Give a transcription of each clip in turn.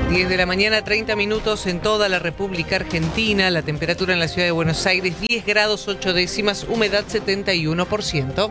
10 de la mañana, 30 minutos en toda la República Argentina. La temperatura en la ciudad de Buenos Aires, 10 grados 8 décimas, humedad 71%.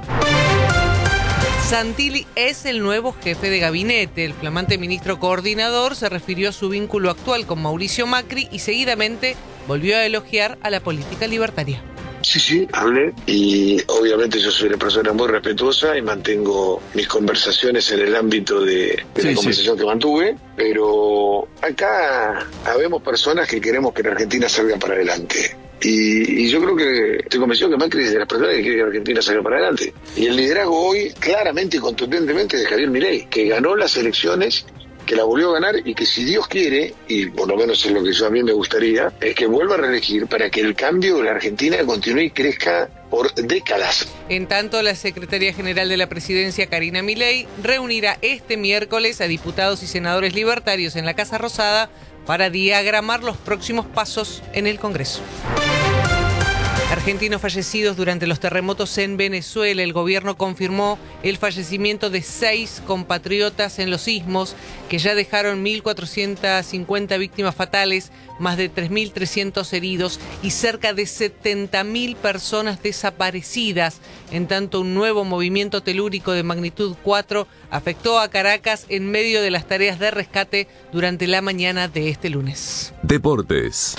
Santilli es el nuevo jefe de gabinete. El flamante ministro coordinador se refirió a su vínculo actual con Mauricio Macri y seguidamente volvió a elogiar a la política libertaria. Sí, hablé y obviamente yo soy una persona muy respetuosa y mantengo mis conversaciones en el ámbito de la conversación que mantuve, pero acá habemos personas que queremos que la Argentina salga para adelante. Y yo creo que estoy convencido que Macri es de las personas que quiere que la Argentina salga para adelante. Y el liderazgo hoy, claramente y contundentemente, de Javier Milei, que ganó las elecciones, que la volvió a ganar y que si Dios quiere, y por lo menos es lo que yo a mí me gustaría, es que vuelva a reelegir para que el cambio de la Argentina continúe y crezca por décadas. En tanto, la secretaria general de la presidencia, Karina Milei, reunirá este miércoles a diputados y senadores libertarios en la Casa Rosada para diagramar los próximos pasos en el Congreso. Argentinos fallecidos durante los terremotos en Venezuela. El gobierno confirmó el fallecimiento de 6 compatriotas en los sismos, que ya dejaron 1.450 víctimas fatales, más de 3.300 heridos y cerca de 70.000 personas desaparecidas. En tanto, un nuevo movimiento telúrico de magnitud 4 afectó a Caracas en medio de las tareas de rescate durante la mañana de este lunes. Deportes.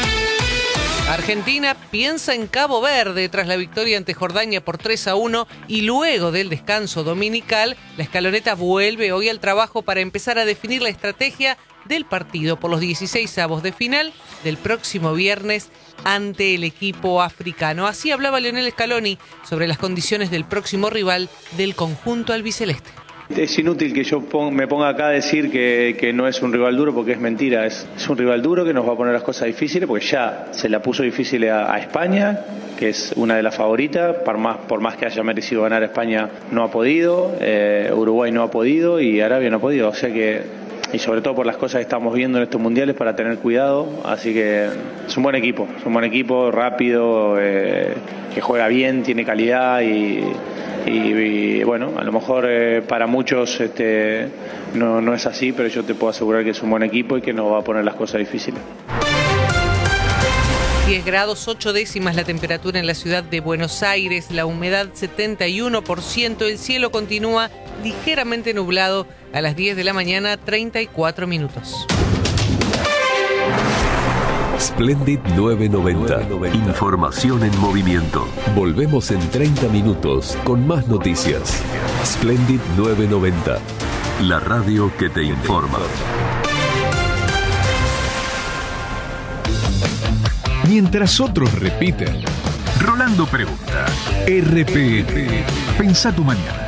Argentina piensa en Cabo Verde tras la victoria ante Jordania por 3-1 y luego del descanso dominical, la escaloneta vuelve hoy al trabajo para empezar a definir la estrategia del partido por los 16avos de final del próximo viernes ante el equipo africano. Así hablaba Lionel Scaloni sobre las condiciones del próximo rival del conjunto albiceleste. Es inútil que yo me ponga acá a decir que no es un rival duro, porque es mentira. Es un rival duro que nos va a poner las cosas difíciles, porque ya se la puso difícil a España, que es una de las favoritas. Por más que haya merecido ganar, España no ha podido, Uruguay no ha podido y Arabia no ha podido. O sea que, y sobre todo por las cosas que estamos viendo en estos mundiales, para tener cuidado. Así que es un buen equipo, rápido, que juega bien, tiene calidad y bueno, a lo mejor para muchos no es así, pero yo te puedo asegurar que es un buen equipo y que nos va a poner las cosas difíciles. 10 grados 8 décimas la temperatura en la ciudad de Buenos Aires, la humedad 71%, el cielo continúa ligeramente nublado a las 10 de la mañana, 34 minutos. Splendid 990. Información en movimiento. Volvemos en 30 minutos con más noticias. Splendid 990. La radio que te informa. Mientras otros repiten, Rolando pregunta. RPN. Pensá tu mañana.